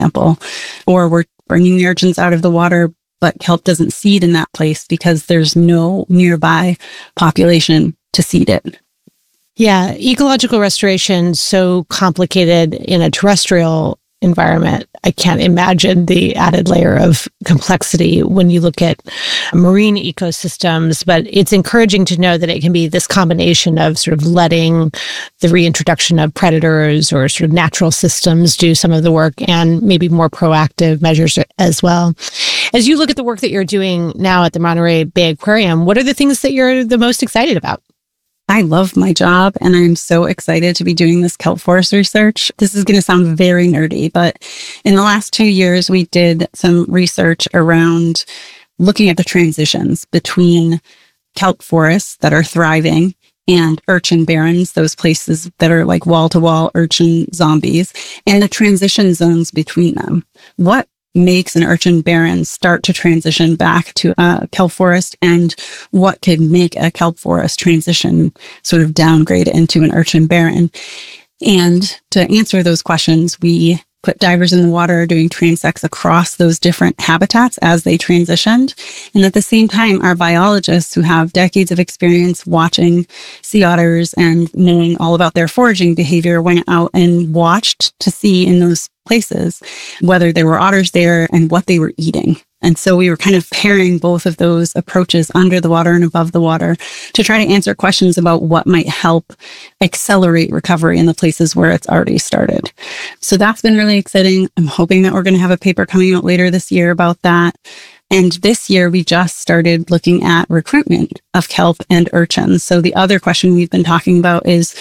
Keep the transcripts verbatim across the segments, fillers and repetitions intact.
example, or we're bringing the urchins out of the water, but kelp doesn't seed in that place because there's no nearby population to seed it. Yeah, ecological restoration, so complicated in a terrestrial environment. I can't imagine the added layer of complexity when you look at marine ecosystems, but it's encouraging to know that it can be this combination of sort of letting the reintroduction of predators or sort of natural systems do some of the work and maybe more proactive measures as well. As you look at the work that you're doing now at the Monterey Bay Aquarium, what are the things that you're the most excited about? I love my job and I'm so excited to be doing this kelp forest research. This is going to sound very nerdy, but in the last two years, we did some research around looking at the transitions between kelp forests that are thriving and urchin barrens, those places that are like wall-to-wall urchin zombies, and the transition zones between them. What makes an urchin barren start to transition back to a kelp forest, and what could make a kelp forest transition sort of downgrade into an urchin barren? And to answer those questions, we put divers in the water doing transects across those different habitats as they transitioned. And at the same time, our biologists who have decades of experience watching sea otters and knowing all about their foraging behavior went out and watched to see in those places whether there were otters there and what they were eating. And so we were kind of pairing both of those approaches under the water and above the water to try to answer questions about what might help accelerate recovery in the places where it's already started. So that's been really exciting. I'm hoping that we're going to have a paper coming out later this year about that. And this year, we just started looking at recruitment of kelp and urchins. So the other question we've been talking about is,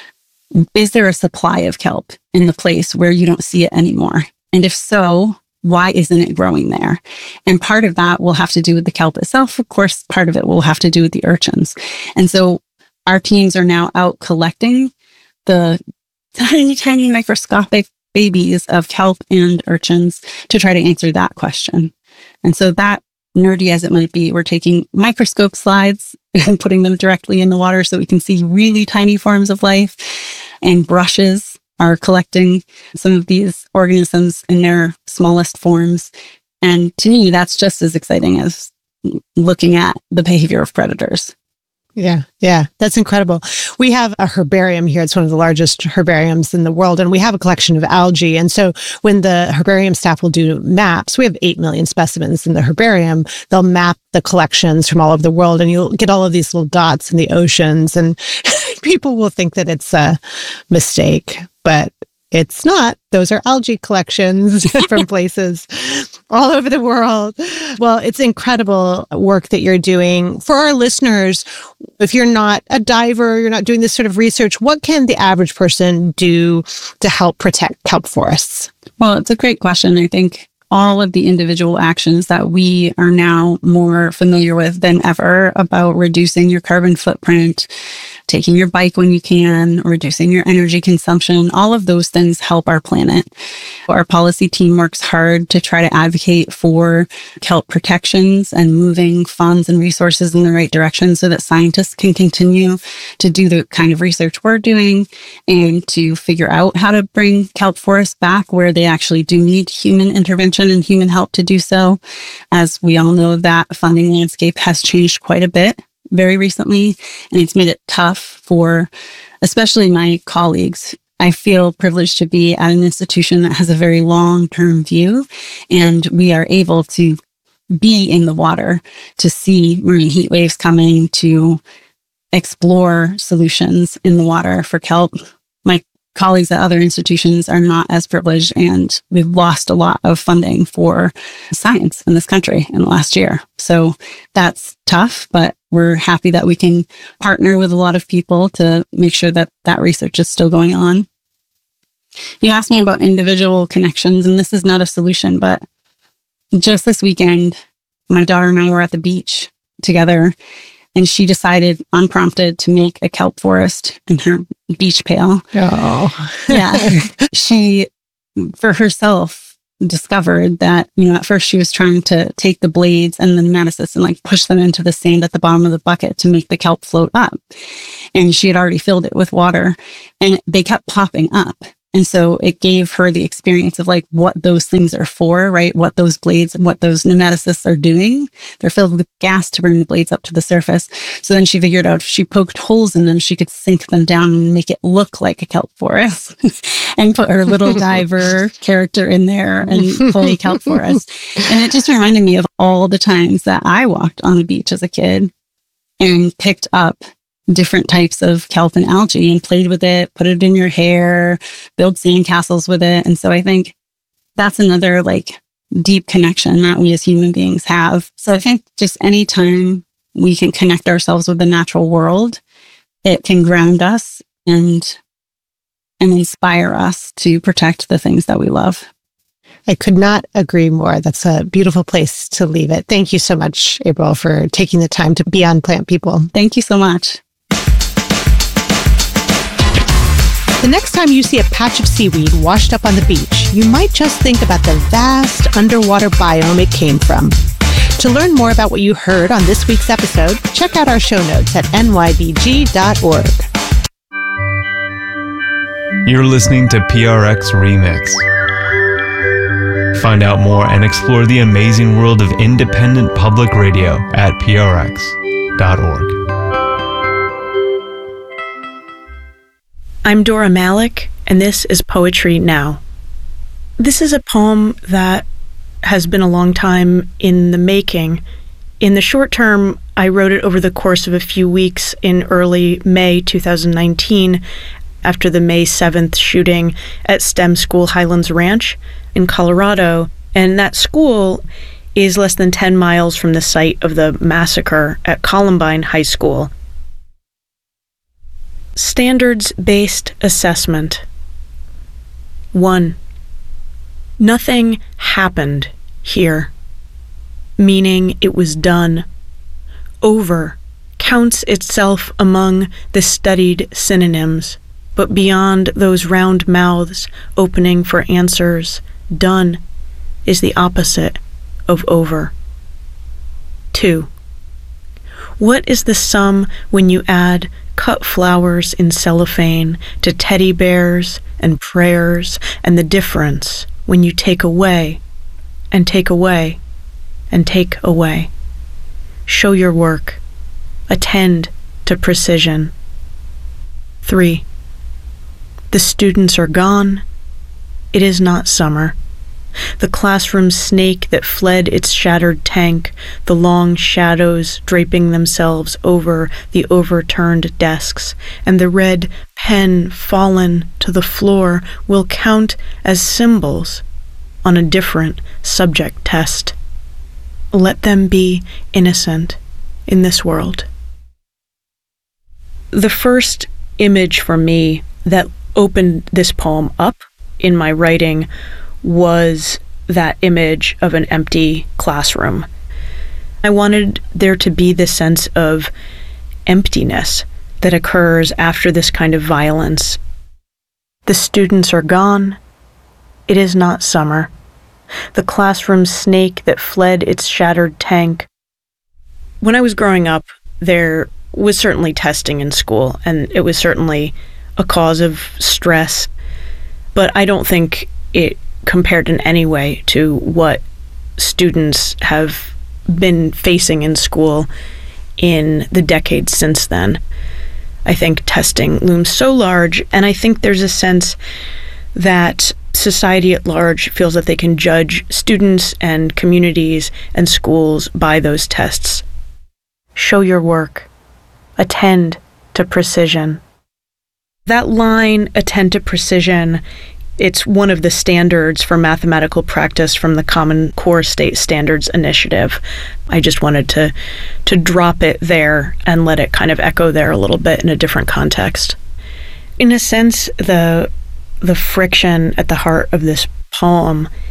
is there a supply of kelp in the place where you don't see it anymore? And if so, why isn't it growing there? And part of that will have to do with the kelp itself. Of course, part of it will have to do with the urchins. And so our teams are now out collecting the tiny, tiny microscopic babies of kelp and urchins to try to answer that question. And so that, nerdy as it might be, we're taking microscope slides and putting them directly in the water so we can see really tiny forms of life, and brushes are collecting some of these organisms in their smallest forms. And to me, that's just as exciting as looking at the behavior of predators. Yeah, yeah, that's incredible. We have a herbarium here. It's one of the largest herbariums in the world, and we have a collection of algae. And so when the herbarium staff will do maps, we have eight million specimens in the herbarium. They'll map the collections from all over the world, and you'll get all of these little dots in the oceans, and people will think that it's a mistake, but it's not. Those are algae collections from places all over the world. Well, it's incredible work that you're doing. For our listeners, if you're not a diver, you're not doing this sort of research, what can the average person do to help protect kelp forests? Well, it's a great question. I think all of the individual actions that we are now more familiar with than ever about reducing your carbon footprint, taking your bike when you can, reducing your energy consumption, all of those things help our planet. Our policy team works hard to try to advocate for kelp protections and moving funds and resources in the right direction so that scientists can continue to do the kind of research we're doing and to figure out how to bring kelp forests back where they actually do need human intervention and human help to do so. As we all know, that funding landscape has changed quite a bit very recently, and it's made it tough for especially my colleagues. I feel privileged to be at an institution that has a very long-term view, and we are able to be in the water to see marine heat waves coming, to explore solutions in the water for kelp. My colleagues at other institutions are not as privileged, and we've lost a lot of funding for science in this country in the last year. So that's tough, but we're happy that we can partner with a lot of people to make sure that that research is still going on. You asked me about individual connections, and this is not a solution, but just this weekend, my daughter and I were at the beach together, and she decided, unprompted, to make a kelp forest in her beach pail. Oh. Yeah. She, for herself, discovered that, you know, at first she was trying to take the blades and the nematocysts and like push them into the sand at the bottom of the bucket to make the kelp float up. And she had already filled it with water, and they kept popping up. And so it gave her the experience of like what those things are for, right? What those blades and what those nematocysts are doing. They're filled with gas to bring the blades up to the surface. So then she figured out if she poked holes in them, she could sink them down and make it look like a kelp forest and put her little diver character in there and play kelp forest. And it just reminded me of all the times that I walked on a beach as a kid and picked up different types of kelp and algae and played with it, put it in your hair, build sandcastles with it. And so I think that's another like deep connection that we as human beings have. So I think just anytime we can connect ourselves with the natural world, it can ground us and and inspire us to protect the things that we love. I could not agree more. That's a beautiful place to leave it. Thank you so much, April, for taking the time to be on Plant People. Thank you so much. The next time you see a patch of seaweed washed up on the beach, you might just think about the vast underwater biome it came from. To learn more about what you heard on this week's episode, check out our show notes at n y b g dot org. You're listening to P R X Remix. Find out more and explore the amazing world of independent public radio at p r x dot org. I'm Dora Malik, and this is Poetry Now. This is a poem that has been a long time in the making. In the short term, I wrote it over the course of a few weeks in early May two thousand nineteen, after the May seventh shooting at STEM School Highlands Ranch in Colorado. And that school is less than ten miles from the site of the massacre at Columbine High School. Standards-based assessment. One. Nothing happened here, meaning it was done. Over counts itself among the studied synonyms, but beyond those round mouths opening for answers, done is the opposite of over. Two. What is the sum when you add cut flowers in cellophane to teddy bears and prayers, and the difference when you take away and take away and take away? Show your work. Attend to precision. Three. The students are gone. It is not summer. The classroom snake that fled its shattered tank, the long shadows draping themselves over the overturned desks, and the red pen fallen to the floor will count as symbols on a different subject test. Let them be innocent in this world. The first image for me that opened this poem up in my writing was that image of an empty classroom. I wanted there to be this sense of emptiness that occurs after this kind of violence. The students are gone. It is not summer. The classroom snake that fled its shattered tank. When I was growing up, there was certainly testing in school, and it was certainly a cause of stress, but I don't think it compared in any way to what students have been facing in school in the decades since then. I think testing looms so large, and I think there's a sense that society at large feels that they can judge students and communities and schools by those tests. Show your work. Attend to precision. That line, attend to precision, it's one of the standards for mathematical practice from the Common Core State Standards Initiative. I just wanted to to drop it there and let it kind of echo there a little bit in a different context. In a sense, the the friction at the heart of this poem